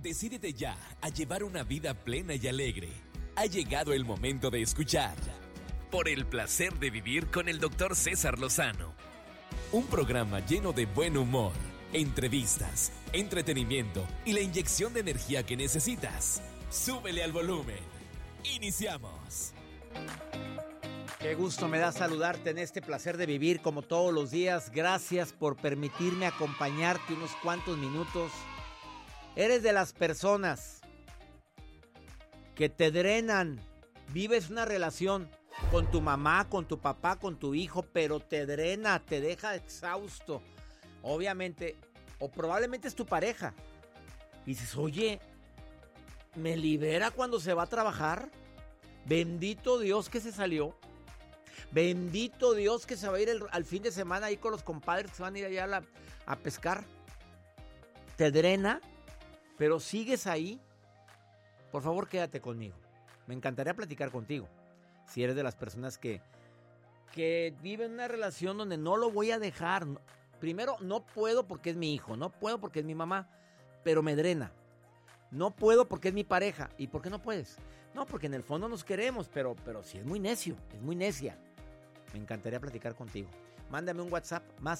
Decídete ya a llevar una vida plena y alegre. Ha llegado el momento de escuchar Por el placer de vivir con el Dr. César Lozano. Un programa lleno de buen humor, entrevistas, entretenimiento y la inyección de energía que necesitas. Súbele al volumen. Iniciamos. Qué gusto me da saludarte en este placer de vivir como todos los días. Gracias por permitirme acompañarte unos cuantos minutos. Eres de las personas que te drenan. Vives una relación con tu mamá, con tu papá, con tu hijo, pero te drena, te deja exhausto. Obviamente, o probablemente es tu pareja. Y dices, oye, ¿me libera cuando se va a trabajar? Bendito Dios que se salió. Bendito Dios que se va a ir al fin de semana ahí con los compadres que se van a ir allá a pescar. Te drena, pero sigues ahí. Por favor, quédate conmigo. Me encantaría platicar contigo. Si eres de las personas que viven una relación donde no lo voy a dejar. Primero, no puedo porque es mi hijo. No puedo porque es mi mamá. Pero me drena. No puedo porque es mi pareja. ¿Y por qué no puedes? No, porque en el fondo nos queremos, pero sí es muy necio, es muy necia. Me encantaría platicar contigo. Mándame un WhatsApp, más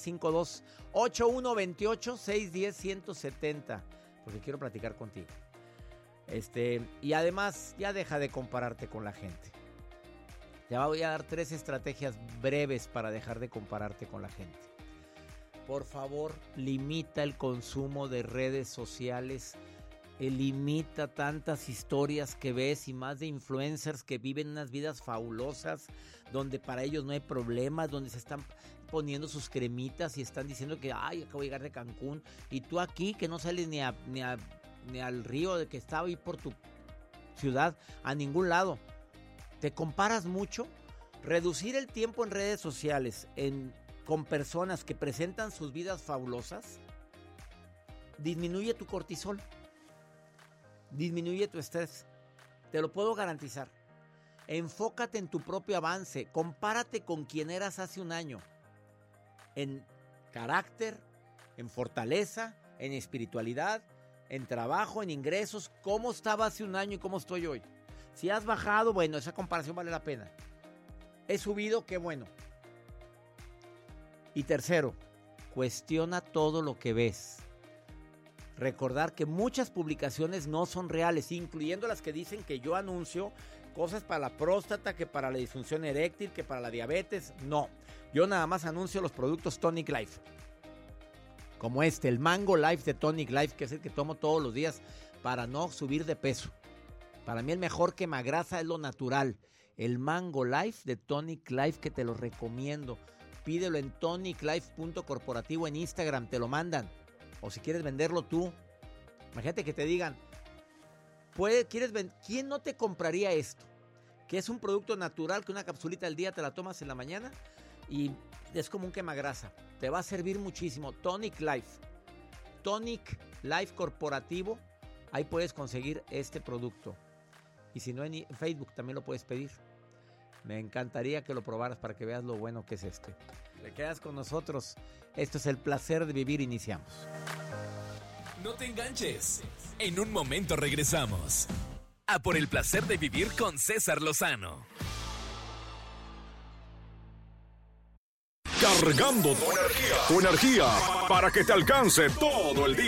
52-8128-610-170, porque quiero platicar contigo. Y además, ya deja de compararte con la gente. Te voy a dar 3 estrategias breves para dejar de compararte con la gente. Por favor, limita el consumo de redes sociales. Limita tantas historias que ves y más de influencers que viven unas vidas fabulosas donde para ellos no hay problemas, donde se están poniendo sus cremitas y están diciendo que ay, acabo de llegar de Cancún y tú aquí que no sales ni al río de que estaba ahí por tu ciudad, a ningún lado. ¿Te comparas mucho? Reducir el tiempo en redes sociales con personas que presentan sus vidas fabulosas disminuye tu cortisol. Disminuye tu estrés. Te lo puedo garantizar. Enfócate en tu propio avance. Compárate con quien eras hace un año. En carácter, en fortaleza, en espiritualidad, en trabajo, en ingresos. ¿Cómo estaba hace un año y cómo estoy hoy? Si has bajado, bueno, esa comparación vale la pena. He subido, qué bueno. Y tercero, cuestiona todo lo que ves. Recordar que muchas publicaciones no son reales, incluyendo las que dicen que yo anuncio cosas para la próstata, que para la disfunción eréctil, que para la diabetes. No, yo nada más anuncio los productos Tonic Life. Como el Mango Life de Tonic Life, que es el que tomo todos los días para no subir de peso. Para mí el mejor quemagrasa es lo natural. El Mango Life de Tonic Life, que te lo recomiendo. Pídelo en toniclife.corporativo en Instagram, te lo mandan. O si quieres venderlo tú. Imagínate que te digan, ¿quién no te compraría esto? Que es un producto natural, que una capsulita al día te la tomas en la mañana y es como un quemagrasa. Te va a servir muchísimo. Tonic Life. Tonic Life Corporativo. Ahí puedes conseguir este producto. Y si no, en Facebook también lo puedes pedir. Me encantaría que lo probaras para que veas lo bueno que es este. Te quedas con nosotros. Esto es el placer de vivir. Iniciamos. No te enganches. En un momento regresamos a Por el placer de vivir con César Lozano. Cargando tu energía para que te alcance todo el día.